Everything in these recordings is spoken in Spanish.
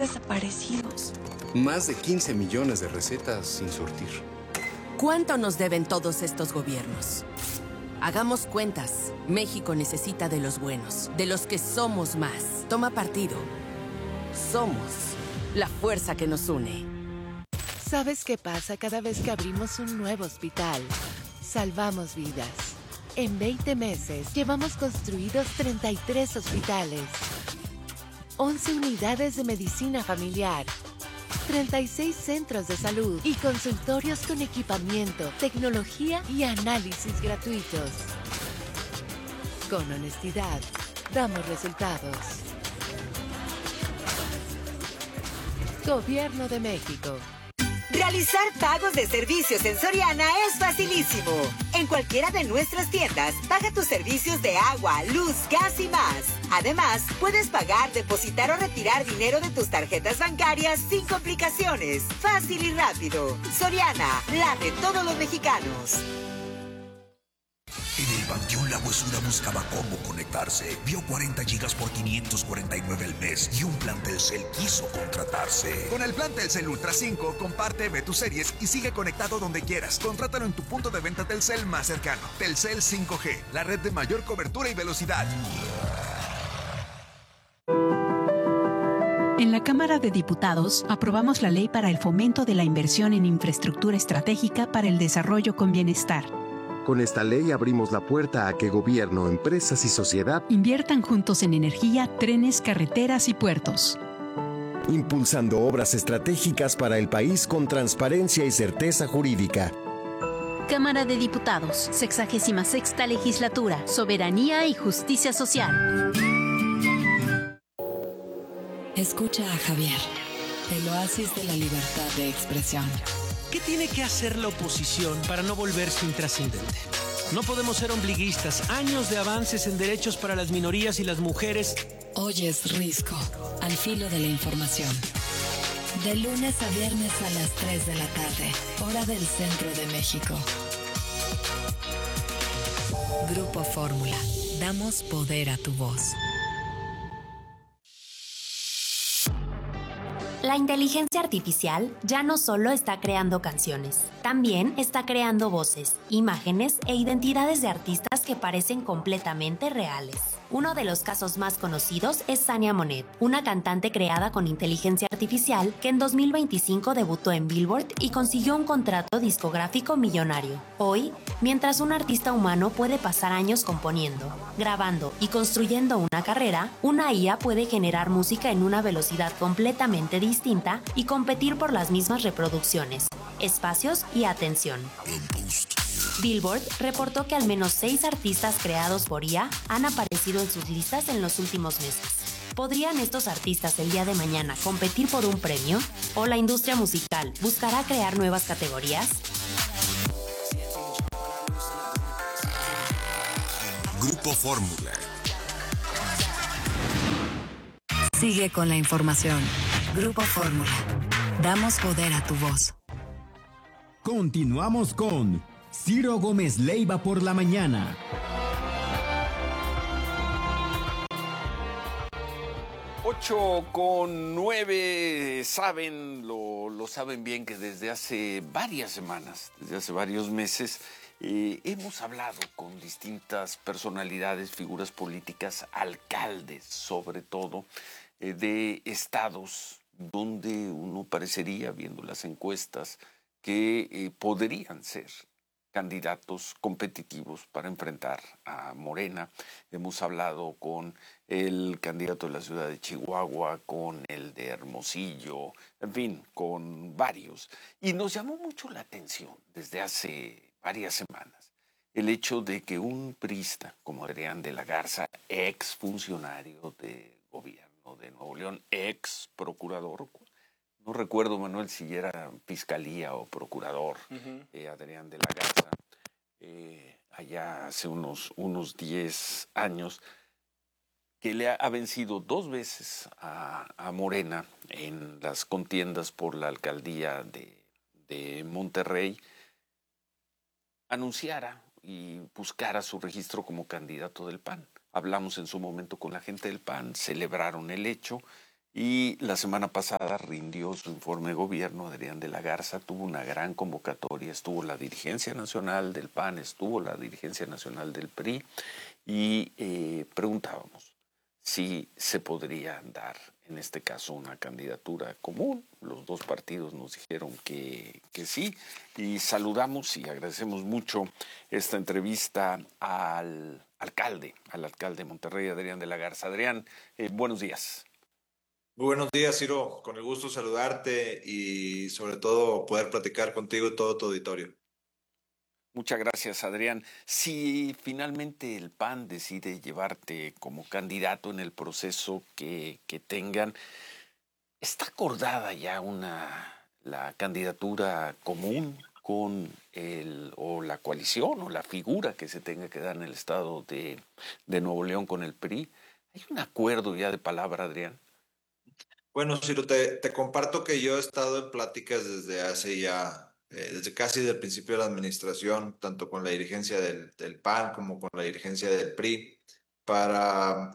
desaparecidos. Más de 15 millones de recetas sin surtir. ¿Cuánto nos deben todos estos gobiernos? Hagamos cuentas. México necesita de los buenos, de los que somos más. Toma partido. Somos la fuerza que nos une. ¿Sabes qué pasa cada vez que abrimos un nuevo hospital? Salvamos vidas. En 20 meses llevamos construidos 33 hospitales, 11 unidades de medicina familiar, 36 centros de salud y consultorios con equipamiento, tecnología y análisis gratuitos. Con honestidad, damos resultados. Gobierno de México. Realizar pagos de servicios en Soriana es facilísimo. En cualquiera de nuestras tiendas, paga tus servicios de agua, luz, gas y más. Además, puedes pagar, depositar o retirar dinero de tus tarjetas bancarias sin complicaciones. Fácil y rápido. Soriana, la de todos los mexicanos. En el Panteón La Huesuda buscaba cómo conectarse. Vio 40 gigas por 549 al mes y un plan Telcel quiso contratarse. Con el plan Telcel Ultra 5, comparte, ve tus series y sigue conectado donde quieras. Contrátalo en tu punto de venta Telcel más cercano. Telcel 5G, la red de mayor cobertura y velocidad. En la Cámara de Diputados aprobamos la ley para el fomento de la inversión en infraestructura estratégica para el desarrollo con bienestar. Con esta ley abrimos la puerta a que gobierno, empresas y sociedad inviertan juntos en energía, trenes, carreteras y puertos. Impulsando obras estratégicas para el país con transparencia y certeza jurídica. Cámara de Diputados, 66ª Legislatura, Soberanía y Justicia Social. Escucha a Javier, el oasis de la libertad de expresión. ¿Qué tiene que hacer la oposición para no volverse intrascendente? No podemos ser ombliguistas. Años de avances en derechos para las minorías y las mujeres. Oyes Risco, al filo de la información. De lunes a viernes a las 3 de la tarde, hora del centro de México. Grupo Fórmula. Damos poder a tu voz. La inteligencia artificial ya no solo está creando canciones, también está creando voces, imágenes e identidades de artistas que parecen completamente reales. Uno de los casos más conocidos es Sania Monet, una cantante creada con inteligencia artificial que en 2025 debutó en Billboard y consiguió un contrato discográfico millonario. Hoy, mientras un artista humano puede pasar años componiendo, grabando y construyendo una carrera, una IA puede generar música en una velocidad completamente distinta y competir por las mismas reproducciones, espacios y atención. Billboard reportó que al menos 6 artistas creados por IA han aparecido en sus listas en los últimos meses. ¿Podrían estos artistas el día de mañana competir por un premio? ¿O la industria musical buscará crear nuevas categorías? Grupo Fórmula. Sigue con la información. Grupo Fórmula. Damos poder a tu voz. Continuamos con Ciro Gómez Leiva por la mañana. Ocho con 9, lo saben bien que desde hace varias semanas, desde hace varios meses, hemos hablado con distintas personalidades, figuras políticas, alcaldes sobre todo, de estados donde uno parecería, viendo las encuestas, que podrían ser candidatos competitivos para enfrentar a Morena. Hemos hablado con el candidato de la ciudad de Chihuahua, con el de Hermosillo, en fin, con varios. Y nos llamó mucho la atención desde hace varias semanas el hecho de que un priista como Adrián de la Garza, ex funcionario de gobierno de Nuevo León, ex procurador, no recuerdo, Manuel, si era fiscalía o procurador, Adrián de la Garza, allá hace unos 10 años, que le ha vencido 2 veces a Morena en las contiendas por la alcaldía de Monterrey, anunciara y buscara su registro como candidato del PAN. Hablamos en su momento con la gente del PAN, celebraron el hecho Y la semana pasada rindió su informe de gobierno. Adrián de la Garza tuvo una gran convocatoria, estuvo la dirigencia nacional del PAN, estuvo la dirigencia nacional del PRI, y preguntábamos si se podría dar, en este caso, una candidatura común. Los dos partidos nos dijeron que sí, y saludamos y agradecemos mucho esta entrevista al alcalde de Monterrey, Adrián de la Garza. Adrián, buenos días. Muy buenos días, Ciro. Con el gusto saludarte y sobre todo poder platicar contigo y todo tu auditorio. Muchas gracias, Adrián. Si finalmente el PAN decide llevarte como candidato en el proceso que tengan, ¿está acordada ya la candidatura común con o la coalición o la figura que se tenga que dar en el estado de Nuevo León con el PRI? ¿Hay un acuerdo ya de palabra, Adrián? Bueno, Ciro, te comparto que yo he estado en pláticas desde hace ya, desde casi del principio de la administración, tanto con la dirigencia del PAN como con la dirigencia del PRI, para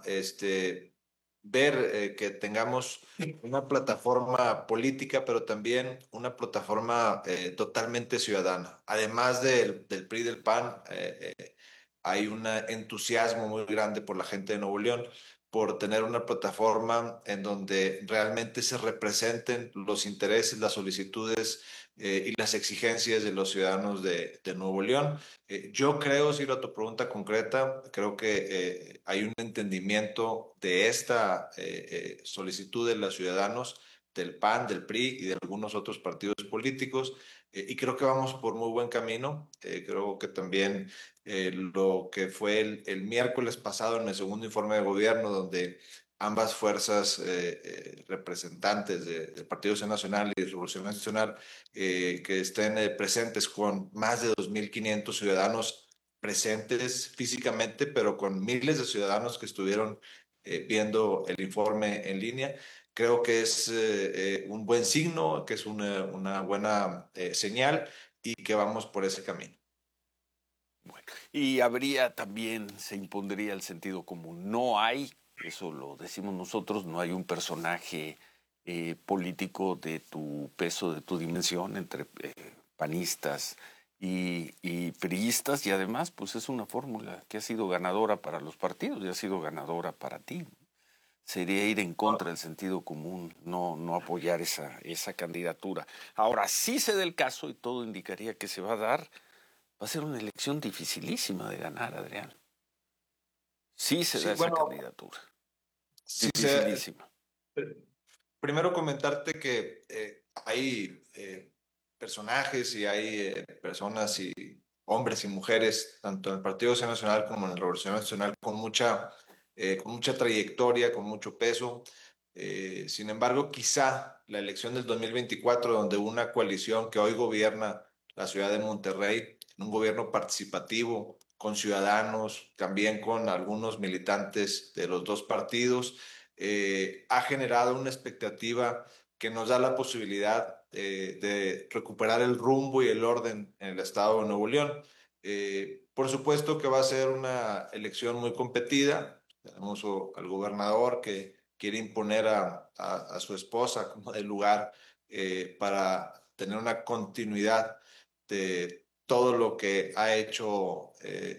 ver que tengamos una plataforma política, pero también una plataforma totalmente ciudadana. Además del PRI y del PAN, hay un entusiasmo muy grande por la gente de Nuevo León, por tener una plataforma en donde realmente se representen los intereses, las solicitudes y las exigencias de los ciudadanos de Nuevo León. Yo creo, si a tu pregunta concreta, creo que hay un entendimiento de esta solicitud de los ciudadanos del PAN, del PRI y de algunos otros partidos políticos, y creo que vamos por muy buen camino. Creo que también lo que fue el miércoles pasado en el segundo informe de gobierno, donde ambas fuerzas representantes del Partido Acción Nacional y de Revolución Nacional que estén presentes con más de 2.500 ciudadanos presentes físicamente, pero con miles de ciudadanos que estuvieron viendo el informe en línea. Creo que es un buen signo, que es una buena señal y que vamos por ese camino. Bueno, y habría también, se impondría el sentido común. No hay, eso lo decimos nosotros, no hay un personaje político de tu peso, de tu dimensión, entre panistas y priistas, y además pues es una fórmula que ha sido ganadora para los partidos y ha sido ganadora para ti. Sería ir en contra del sentido común, no apoyar esa candidatura. Ahora, sí se da el caso, y todo indicaría que se va a dar, va a ser una elección dificilísima de ganar, Adrián. Sí se da esa candidatura. Sí, dificilísima. Primero comentarte que hay personajes y hay personas y hombres y mujeres, tanto en el Partido Acción Nacional como en la Revolución Nacional, con mucha trayectoria, con mucho peso. Sin embargo, quizá la elección del 2024, donde una coalición que hoy gobierna la ciudad de Monterrey, un gobierno participativo, con ciudadanos, también con algunos militantes de los dos partidos, ha generado una expectativa que nos da la posibilidad de recuperar el rumbo y el orden en el estado de Nuevo León. Por supuesto que va a ser una elección muy competida. Tenemos al gobernador que quiere imponer a su esposa como del lugar para tener una continuidad de todo lo que ha hecho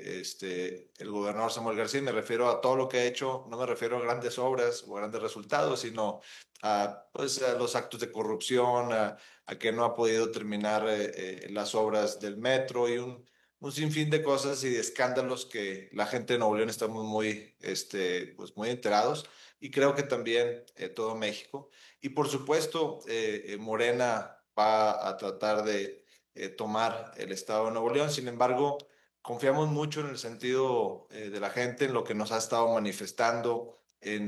el gobernador Samuel García. Me refiero a todo lo que ha hecho, no me refiero a grandes obras o grandes resultados, sino a los actos de corrupción, a que no ha podido terminar las obras del metro y un sinfín de cosas y de escándalos que la gente de Nuevo León estamos muy enterados, y creo que también todo México. Y por supuesto, Morena va a tratar de tomar el estado de Nuevo León. Sin embargo, confiamos mucho en el sentido de la gente, en lo que nos ha estado manifestando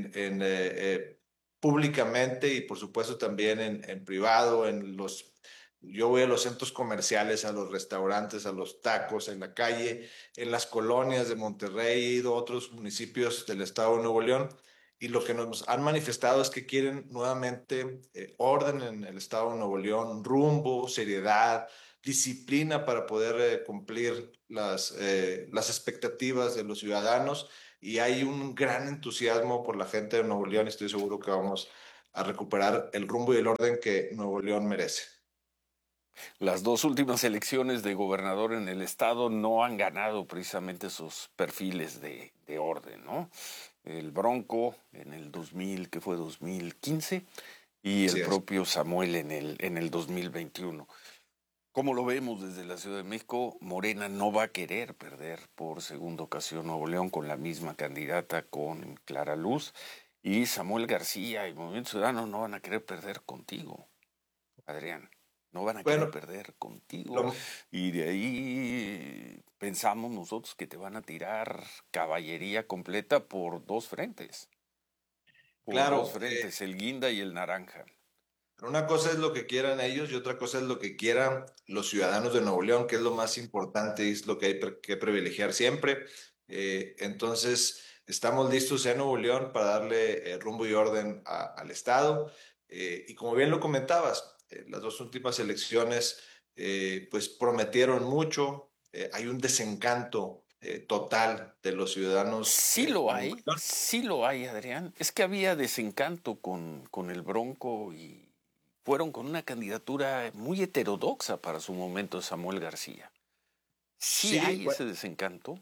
públicamente y por supuesto también en privado, yo voy a los centros comerciales, a los restaurantes, a los tacos, en la calle, en las colonias de Monterrey, he ido a otros municipios del estado de Nuevo León, y lo que nos han manifestado es que quieren nuevamente orden en el estado de Nuevo León, rumbo, seriedad, disciplina para poder cumplir las expectativas de los ciudadanos, y hay un gran entusiasmo por la gente de Nuevo León. Estoy seguro que vamos a recuperar el rumbo y el orden que Nuevo León merece. Las 2 últimas elecciones de gobernador en el estado no han ganado precisamente esos perfiles de orden, ¿no? El Bronco en el 2015 y el propio Samuel en el 2021. Como lo vemos desde la Ciudad de México, Morena no va a querer perder por segunda ocasión Nuevo León con la misma candidata, con Clara Luz, y Samuel García y Movimiento Ciudadano no van a querer perder contigo, Adrián. No van a querer perder contigo. Y de ahí pensamos nosotros que te van a tirar caballería completa por 2 frentes. Por 2 frentes, el guinda y el naranja. Pero una cosa es lo que quieran ellos y otra cosa es lo que quieran los ciudadanos de Nuevo León, que es lo más importante y es lo que hay que privilegiar siempre. Entonces, estamos listos en Nuevo León para darle rumbo y orden al Estado. Y como bien lo comentabas, las 2 últimas elecciones pues prometieron mucho. Hay un desencanto total de los ciudadanos. Sí lo hay, Adrián. Es que había desencanto con el Bronco y fueron con una candidatura muy heterodoxa para su momento, Samuel García. ¿Sí hay ese desencanto?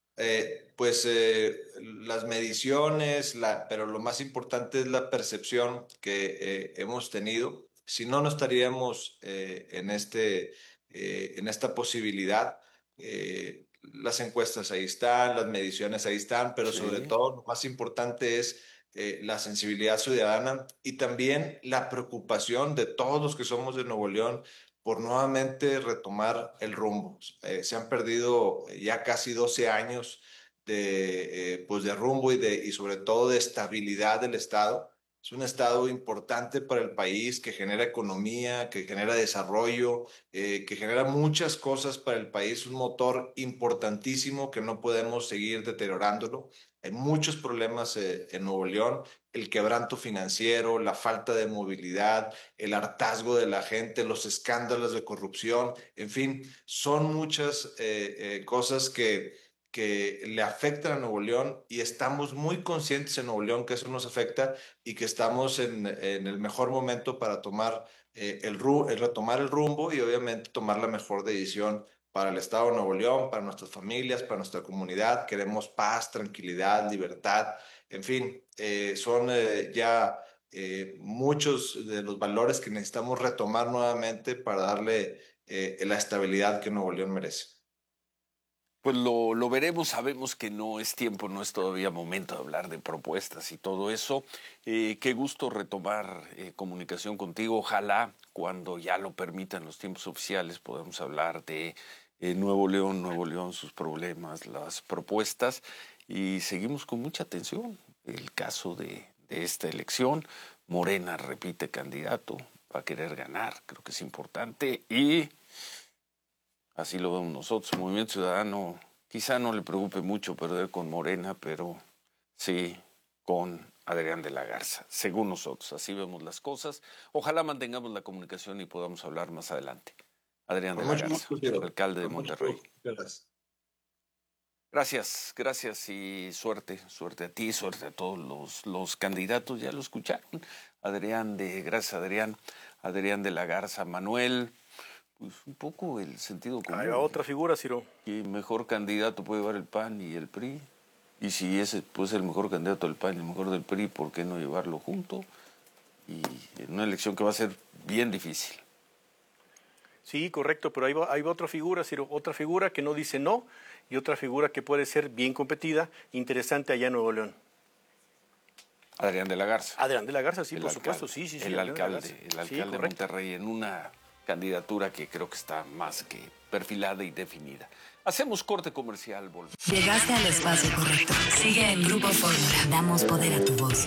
Las mediciones, pero lo más importante es la percepción que hemos tenido. Si no, no estaríamos en esta posibilidad. Las encuestas ahí están, las mediciones ahí están, pero sobre todo lo más importante es la sensibilidad ciudadana y también la preocupación de todos los que somos de Nuevo León por nuevamente retomar el rumbo. Se han perdido ya casi 12 años de rumbo y sobre todo de estabilidad del Estado. Es un Estado importante para el país que genera economía, que genera desarrollo, que genera muchas cosas para el país, un motor importantísimo que no podemos seguir deteriorándolo. Hay muchos problemas en Nuevo León, el quebranto financiero, la falta de movilidad, el hartazgo de la gente, los escándalos de corrupción, en fin, son muchas cosas que le afectan a Nuevo León y estamos muy conscientes en Nuevo León que eso nos afecta y que estamos en el mejor momento para retomar el rumbo y obviamente tomar la mejor decisión para el Estado de Nuevo León, para nuestras familias, para nuestra comunidad. Queremos paz, tranquilidad, libertad, en fin, son muchos de los valores que necesitamos retomar nuevamente para darle la estabilidad que Nuevo León merece. Pues lo veremos, sabemos que no es tiempo, no es todavía momento de hablar de propuestas y todo eso. Qué gusto retomar comunicación contigo. Ojalá cuando ya lo permitan los tiempos oficiales podamos hablar de Nuevo León, sus problemas, las propuestas. Y seguimos con mucha atención el caso de esta elección. Morena repite candidato, va a querer ganar, creo que es importante y... Así lo vemos nosotros. Movimiento Ciudadano quizá no le preocupe mucho perder con Morena, pero sí con Adrián de la Garza, según nosotros. Así vemos las cosas. Ojalá mantengamos la comunicación y podamos hablar más adelante. Adrián de la Garza, alcalde de Monterrey. Gracias y suerte a ti, suerte a todos los candidatos. Ya lo escucharon. Adrián de la Garza, Manuel. Pues un poco el sentido común. Ahí va otra figura, Ciro. ¿Qué mejor candidato puede llevar el PAN y el PRI? Y si ese puede ser el mejor candidato del PAN y el mejor del PRI, ¿por qué no llevarlo junto? Y en una elección que va a ser bien difícil. Sí, correcto, pero ahí va otra figura, Ciro. Otra figura que no dice no y otra figura que puede ser bien competida, interesante allá en Nuevo León. Adrián de la Garza. Adrián de la Garza, sí, por supuesto, sí. El alcalde de Monterrey en una candidatura que creo que está más que perfilada y definida. Hacemos corte comercial, volvemos. Llegaste al espacio correcto. Sigue en Grupo Fórmula. Damos poder a tu voz.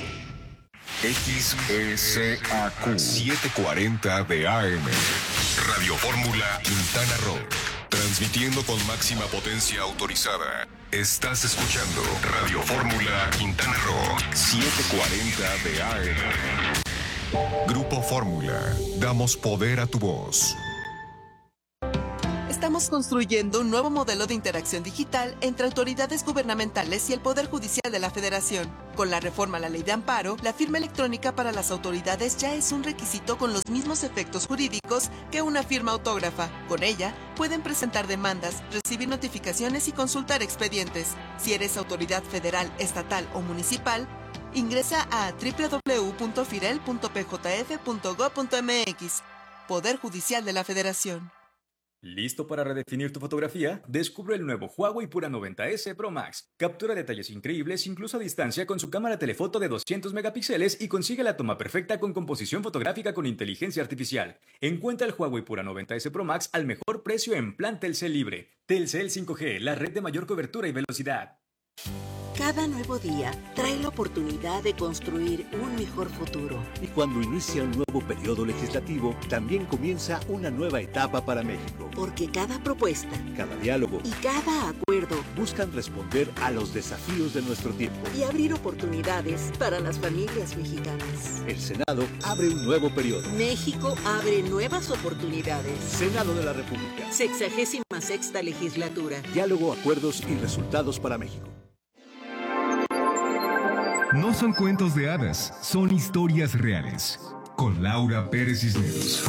XESAQ 740 de AM. Radio Fórmula Quintana Roo. Transmitiendo con máxima potencia autorizada. Estás escuchando Radio Fórmula Quintana Roo 740 de AM. Grupo Fórmula. Damos poder a tu voz. Estamos construyendo un nuevo modelo de interacción digital entre autoridades gubernamentales y el Poder Judicial de la Federación. Con la reforma a la Ley de Amparo, la firma electrónica para las autoridades ya es un requisito con los mismos efectos jurídicos que una firma autógrafa. Con ella, pueden presentar demandas, recibir notificaciones y consultar expedientes. Si eres autoridad federal, estatal o municipal, ingresa a www.firel.pjf.gov.mx. Poder Judicial de la Federación. ¿Listo para redefinir tu fotografía? Descubre el nuevo Huawei Pura 90S Pro Max. Captura detalles increíbles incluso a distancia con su cámara telefoto de 200 megapíxeles y consigue la toma perfecta con composición fotográfica con inteligencia artificial. Encuentra el Huawei Pura 90S Pro Max al mejor precio en plan Telcel Libre. Telcel 5G, la red de mayor cobertura y velocidad. Cada nuevo día trae la oportunidad de construir un mejor futuro. Y cuando inicia un nuevo periodo legislativo, también comienza una nueva etapa para México. Porque cada propuesta, cada diálogo y cada acuerdo buscan responder a los desafíos de nuestro tiempo y abrir oportunidades para las familias mexicanas. El Senado abre un nuevo periodo. México abre nuevas oportunidades. Senado de la República. 66ª legislatura. Diálogo, acuerdos y resultados para México. No son cuentos de hadas, son historias reales. Con Laura Pérez Cisneros.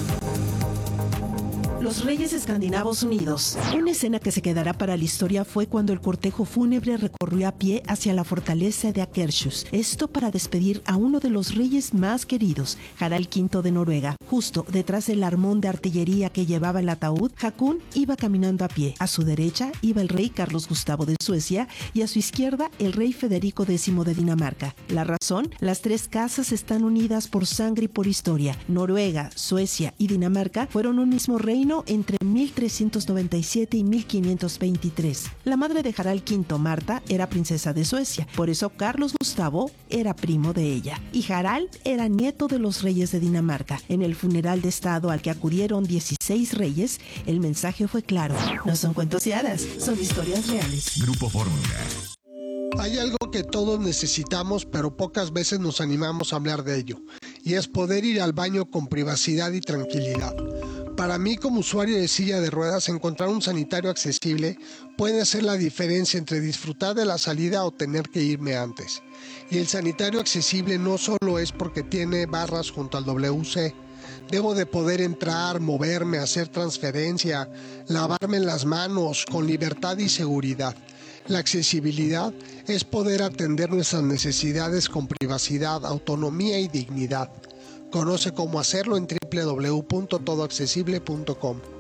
Los Reyes Escandinavos Unidos. Una escena que se quedará para la historia fue cuando el cortejo fúnebre recorrió a pie hacia la fortaleza de Akershus. Esto para despedir a uno de los reyes más queridos, Harald V de Noruega. Justo detrás del armón de artillería que llevaba el ataúd, Hakon iba caminando a pie. A su derecha iba el rey Carlos Gustavo de Suecia y a su izquierda el rey Federico X de Dinamarca. La razón, las tres casas están unidas por sangre y por historia. Noruega, Suecia y Dinamarca fueron un mismo reino entre 1397 y 1523. La madre de Harald V, Marta, era princesa de Suecia, por eso Carlos Gustavo era primo de ella, y Harald era nieto de los reyes de Dinamarca. En el funeral de estado al que acudieron 16 reyes, el mensaje fue claro: no son cuentos y hadas, son historias reales. Grupo Fórmula. Hay algo que todos necesitamos, pero pocas veces nos animamos a hablar de ello, y es poder ir al baño con privacidad y tranquilidad. Para mí, como usuario de silla de ruedas, encontrar un sanitario accesible puede hacer la diferencia entre disfrutar de la salida o tener que irme antes. Y el sanitario accesible no solo es porque tiene barras junto al WC. Debo de poder entrar, moverme, hacer transferencia, lavarme las manos con libertad y seguridad. La accesibilidad es poder atender nuestras necesidades con privacidad, autonomía y dignidad. Conoce cómo hacerlo en www.todoaccesible.com.